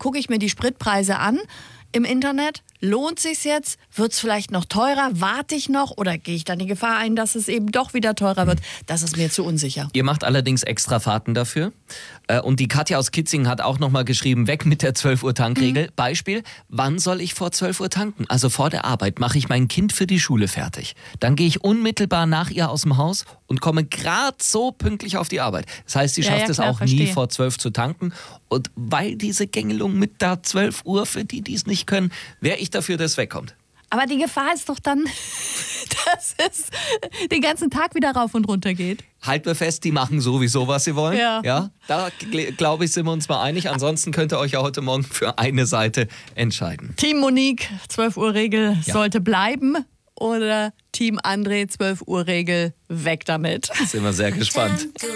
gucke ich mir die Spritpreise an im Internet. Lohnt sich's jetzt? Wird es vielleicht noch teurer? Warte ich noch? Oder gehe ich dann die Gefahr ein, dass es eben doch wieder teurer wird? Das ist mir zu unsicher. Ihr macht allerdings extra Fahrten dafür. Und die Katja aus Kitzingen hat auch nochmal geschrieben, weg mit der 12 Uhr Tankregel. Beispiel, wann soll ich vor 12 Uhr tanken? Also vor der Arbeit mache ich mein Kind für die Schule fertig. Dann gehe ich unmittelbar nach ihr aus dem Haus und komme gerade so pünktlich auf die Arbeit. Das heißt, sie schafft es auch nie vor 12 zu tanken. Und weil diese Gängelung mit da 12 Uhr, für die es nicht können, wäre ich dafür, dass es wegkommt. Aber die Gefahr ist doch dann, dass es den ganzen Tag wieder rauf und runter geht. Halten wir fest, die machen sowieso, was sie wollen. Ja. Da, glaube ich, sind wir uns mal einig. Ansonsten könnt ihr euch ja heute Morgen für eine Seite entscheiden. Team Monique, 12 Uhr Regel sollte bleiben. Oder Team André, 12 Uhr Regel, weg damit. Sind wir sehr gespannt.